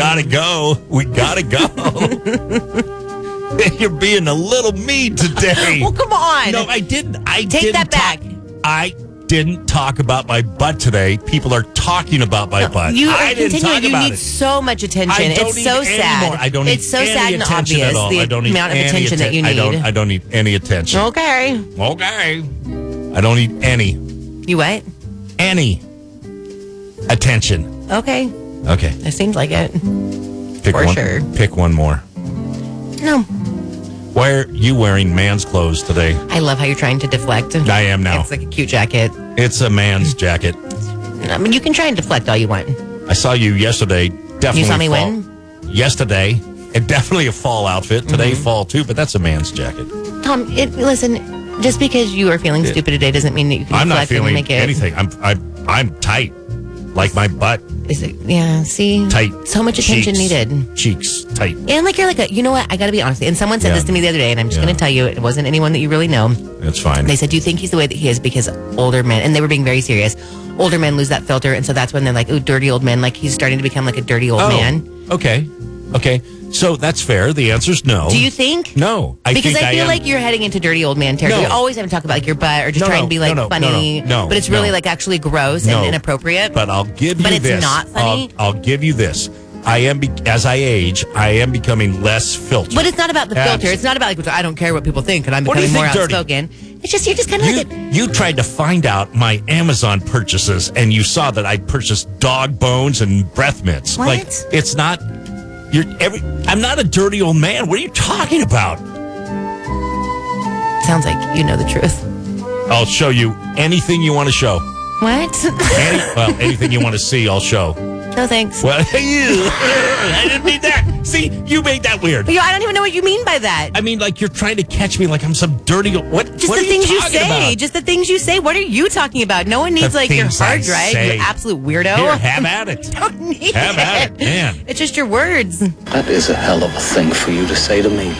gotta go. We gotta go. You're being a little mean today. Well, come on. No, I didn't. Take that back. I didn't talk about my butt today. People are talking about my butt. I didn't talk you about need it. so much attention. I don't it's need so any sad. more. I don't need it's so any sad and attention obvious at all. the I don't need amount of any attention that you need. I don't need any attention. Okay. Okay. I don't need any. You what? Any attention. Okay. Okay. It seems like it. Pick For one. sure. Pick one more. No. Why are you wearing man's clothes today? I love how you're trying to deflect. I am now. It's like a cute jacket. It's a man's jacket. I mean, you can try and deflect all you want. I saw you yesterday. Definitely. You saw me fall. when? Yesterday. And definitely a fall outfit. Today, fall too, but that's a man's jacket. Tom, listen, just because you are feeling stupid today doesn't mean that you can I'm not deflect and feeling make it. anything. I'm tight. Like my butt. Is it? Yeah, see? Tight. So much attention needed. Cheeks. Tight. And like you're like you know what? I got to be honest. And someone said this to me the other day, and I'm just going to tell you, it wasn't anyone that you really know. That's fine. They said, do you think he's the way that he is because older men, and they were being very serious, older men lose that filter, and so that's when they're like, ooh, dirty old men, like he's starting to become like a dirty old man. Okay. So that's fair. The answer's no. Do you think? No. Because I feel am. like you're heading into dirty old man territory. No. You're always having to talk about like your butt or just trying to be like funny. No. But it's really like actually gross and inappropriate. But I'll give you but this. But it's not funny. I'll give you this. As I age, I am becoming less filtered. But it's not about the filter. It's not about like, I don't care what people think and I'm becoming more outspoken. It's just, you're just kind of like You tried to find out my Amazon purchases and you saw that I purchased dog bones and breath mints. What? Like, it's not, I'm not a dirty old man. What are you talking about? Sounds like you know the truth. I'll show you anything you want to show. What? Anything you want to see, I'll show. No thanks. Well, I didn't mean that. See, you made that weird. I don't even know what you mean by that. I mean, like you're trying to catch me like I'm some dirty. What? Just what the are things you talking say. about? Just the things you say. What are you talking about? No one needs The like your things hard I drive. say. You absolute weirdo. Here, have at it. Don't need have at it, man. It's just your words. That is a hell of a thing for you to say to me.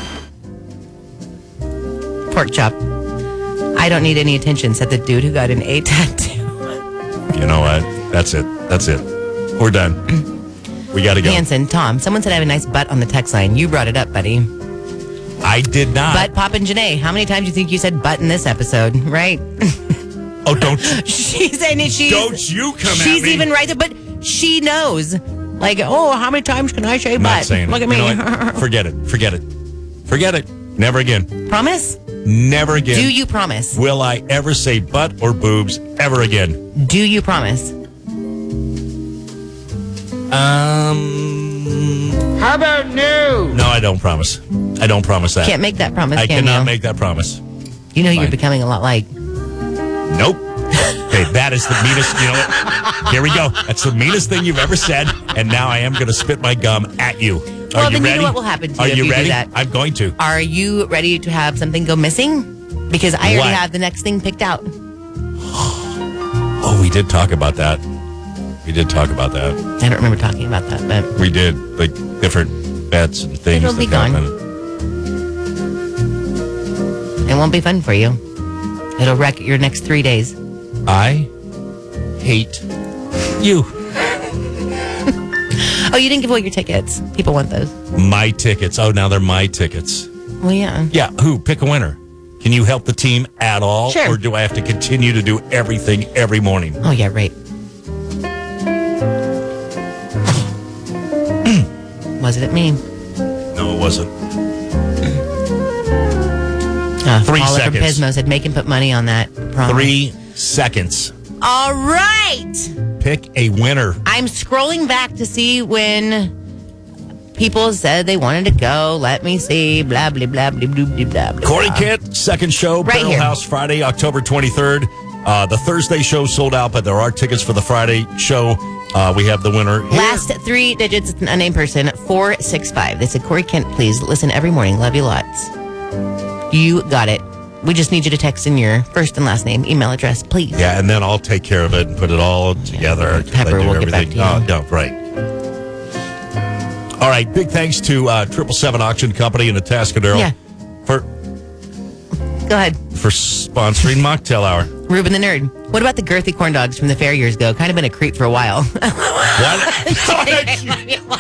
Pork chop. I don't need any attention, said the dude who got an A tattoo. You know what? That's it. We're done. We got to go. Hanson, Tom, someone said I have a nice butt on the text line. You brought it up, buddy. I did not. Butt Pop and Janae. How many times do you think you said butt in this episode? Right? Oh, don't. She's saying it. Don't you come at me. She's even right there, but she knows. Like, how many times can I say butt? Not saying Look it. at me. You know what? Forget it. Never again. Promise? Never again. Do you promise? Will I ever say butt or boobs ever again? Do you promise? How about no? No, I don't promise. I don't promise that. Can't make that promise, I can cannot you? make that promise. You know you're Fine. becoming a lot like... Nope. Okay, that is the meanest, you know what? Here we go. That's the meanest thing you've ever said, and now I am going to spit my gum at you. Well, Are you then ready? you know what will happen to Are you if you you ready? do that. I'm going to. Are you ready to have something go missing? Because I already What? have the next thing picked out. Oh, we did talk about that. I don't remember talking about that, but... We did, like, different bets and things. It'll be that gone. It won't be fun for you. It'll wreck your next 3 days. I hate you. Oh, you didn't give away your tickets. People want those. My tickets. Oh, now they're my tickets. Well, yeah. Yeah, who? Pick a winner. Can you help the team at all? Sure. Or do I have to continue to do everything every morning? Oh, yeah, right. Was it me? No, it wasn't. 3 Paula seconds. from Pismo said, make him put money on that. Promise. 3 seconds. All right. Pick a winner. I'm scrolling back to see when people said they wanted to go. Let me see. Blah, blah, blah, blah, blah, blah, blah, blah. Corey Kent, second show, Right Barrel here. House, Friday, October 23rd. The Thursday show sold out, but there are tickets for the Friday show. We have the winner here. Last 3 digits, it's an unnamed person, 465. They said, Corey Kent, please listen every morning. Love you lots. You got it. We just need you to text in your first and last name, email address, please. Yeah, and then I'll take care of it and put it all together. Pepper I do will get back to you. Oh, no, right. All right, big thanks to 777 Auction Company in Atascadero Yeah. for Go ahead. sponsoring Mocktail Hour. Ruben the Nerd. What about the girthy corn dogs from the fair years ago? Kind of been a creep for a while. What?